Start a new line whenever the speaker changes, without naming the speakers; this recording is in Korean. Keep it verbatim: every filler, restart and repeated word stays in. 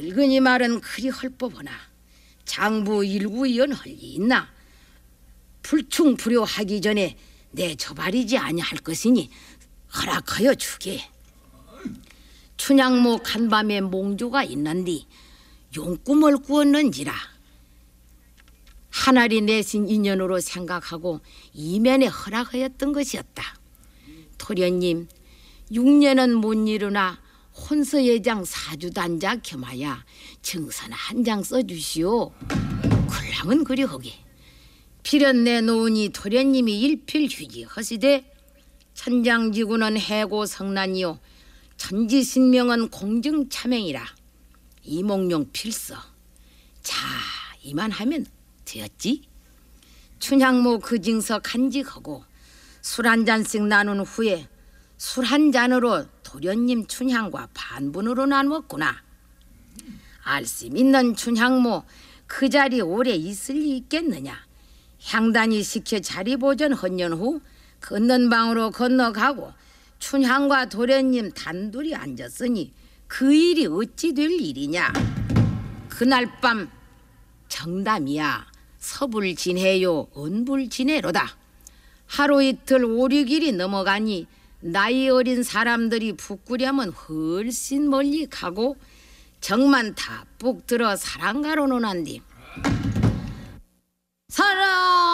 늙은이 말은 그리 헐법하나 장부 일구이연 헐리 있나. 불충불효하기 전에 내 저발이지 아니할 것이니 허락하여 주게. 춘향모 간밤에 몽조가 있는디 용꿈을 꾸었는지라 하늘이 내신 인연으로 생각하고 이면에 허락하였던 것이었다. 토련님, 육 년은 못 이루나 혼서예장 사주단자 겸하야 증서나 한 장 써주시오. 굴랑은 그리 허게. 필연 내놓으니 토련님이 일필휴지 허시되 천장지구는 해고 성난이요 천지신명은 공정차맹이라 이몽룡 필서. 자, 이만하면 되었지. 춘향모 그 증서 간직하고 술 한 잔씩 나눈 후에 술 한 잔으로 도련님 춘향과 반분으로 나누었구나. 알심 있는 춘향모 그 자리 오래 있을 리 있겠느냐. 향단이 시켜 자리 보전 헌년 후 건넌 방으로 건너가고 춘향과 도련님 단둘이 앉았으니 그 일이 어찌 될 일이냐. 그날 밤 정담이야 서불지내요 은불지내로다. 하루 이틀 오륙일이 넘어가니 나이 어린 사람들이 북구려면 훨씬 멀리 가고 정만 다 뿍 들어 사랑가로 노난디. 사랑